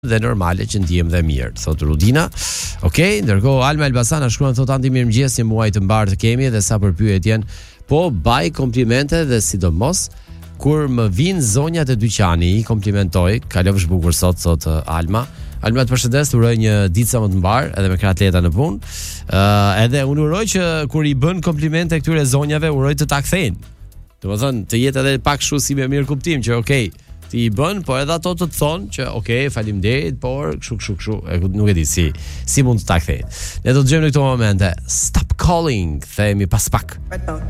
dhe normale që ndihem dhe mirë, thot Rudina. Okej, ndërkohë Alma Elbasana shkruan thot anti mirëmëngjes, një muaj të mbarë të kemi dhe sa për pyetjen, po baj komplimente dhe sidomos kur më vinë zonjat e dyqani, i komplimentoj, kalofsh bukur sot, thot Alma. Alma të përshëndes, të uroj një ditë sa më të mbarë, edhe me kratleta në punë. Edhe unë uroj që kur i bën komplimente këtyre zonjave, uroj të ta kthejnë. Domethënë, të jetë edhe pak kështu si me mirë kuptim që ti i bën, po edhe ato të thonë që faleminderit, por kështu, nuk e di si mund të ta kthejnë. Ne do të dëgjojmë në këto momente. Stop calling, themi pas pak.